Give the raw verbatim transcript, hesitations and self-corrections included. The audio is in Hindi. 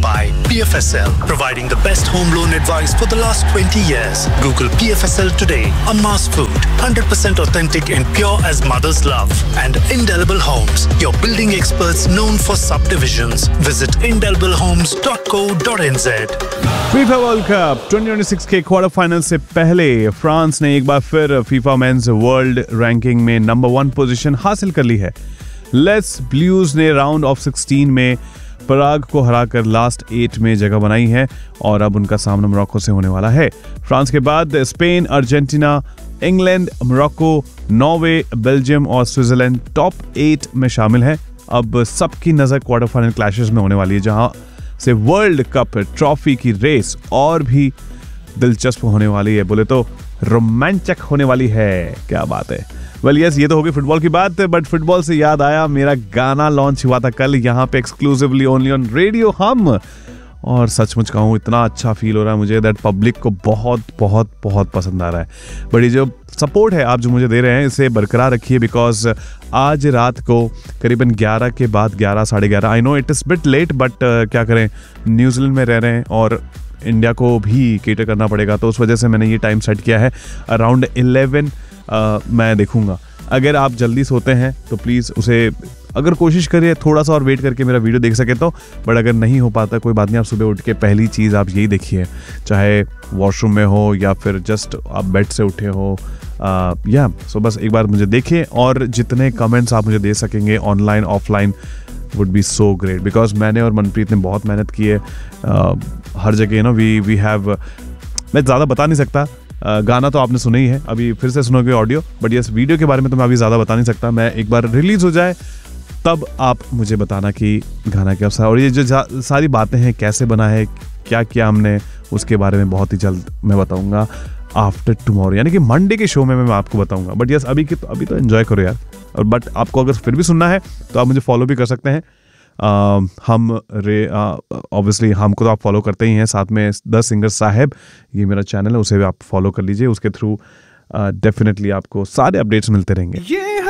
by P F S L, providing the best home loan advice for the last twenty years. Google P F S L today. Amas Food, one hundred percent authentic and pure as mother's love. And Indelible Homes, your building experts known for subdivisions. Visit indelible homes dot co dot n z. FIFA world cup twenty twenty six के क्वार्टर फाइनल से पहले फ्रांस ने एक बार फिर फीफा मेंस वर्ल्ड रैंकिंग में नंबर वन पोजीशन हासिल कर ली है। लेट्स ब्लूज ने राउंड ऑफ सिक्सटीन में पराग को हराकर लास्ट एट में जगह बनाई है और अब उनका सामना मोरक्को से होने वाला है। फ्रांस के बाद Spain, Argentina, England, Morocco, Norway, Belgium और स्विट्जरलैंड टॉप एट में शामिल है। अब सबकी नजर क्वार्टर फाइनल क्लैशेस में होने वाली है, जहां से वर्ल्ड कप ट्रॉफी की रेस और भी दिलचस्प होने वाली है, बोले तो रोमांचक होने वाली है। क्या बात है। वेल well, यस yes, ये तो होगी फुटबॉल की बात, बट फुटबॉल से याद आया, मेरा गाना लॉन्च हुआ था कल यहाँ पे एक्सक्लूसिवली ओनली ऑन रेडियो हम, और सचमुच कहूँ इतना अच्छा फील हो रहा है मुझे दैट पब्लिक को बहुत बहुत बहुत पसंद आ रहा है। बड़ी जो सपोर्ट है आप जो मुझे दे रहे हैं इसे बरकरार रखिए, बिकॉज आज रात को करीबन ग्यारह के बाद ग्यारह साढ़े ग्यारह, I know it is bit late, but क्या करें, न्यूजीलैंड में रह रहे हैं और इंडिया को भी केटर करना पड़ेगा, तो उस वजह से मैंने ये टाइम सेट किया है अराउंड इलेवन मैं देखूंगा। अगर आप जल्दी सोते हैं तो प्लीज़ उसे अगर कोशिश करिए थोड़ा सा और वेट करके मेरा वीडियो देख सके तो, बट अगर नहीं हो पाता कोई बात नहीं, आप सुबह उठ के पहली चीज़ आप यही देखिए, चाहे वॉशरूम में हो या फिर जस्ट आप बेड से उठे हो, आ, या सो बस एक बार मुझे देखिए, और जितने कमेंट्स आप मुझे दे सकेंगे online offline would be so great, because मैंने और मनप्रीत ने बहुत मेहनत की है हर जगह ना। वी वी हैव, मैं ज़्यादा बता नहीं सकता, Uh, गाना तो आपने सुना ही है, अभी फिर से सुनोगे ऑडियो, बट यस वीडियो के बारे में तो मैं अभी ज़्यादा बता नहीं सकता। मैं एक बार रिलीज़ हो जाए तब आप मुझे बताना कि गाना क्या सा, और ये जो सारी बातें हैं कैसे बना है, क्या किया हमने, उसके बारे में बहुत ही जल्द मैं बताऊंगा आफ्टर टुमारो, यानी कि मंडे के शो में मैं आपको बताऊंगा। बट यस अभी की तो अभी तो एंजॉय करो यार, और बट आपको अगर फिर भी सुनना है तो आप मुझे फॉलो भी कर सकते हैं। Uh, हम रे ऑब्वियसली uh, हमको तो आप फॉलो करते ही हैं, साथ में द सिंगर साहब ये मेरा चैनल है, उसे भी आप फॉलो कर लीजिए, उसके थ्रू डेफिनेटली uh, आपको सारे अपडेट्स मिलते रहेंगे।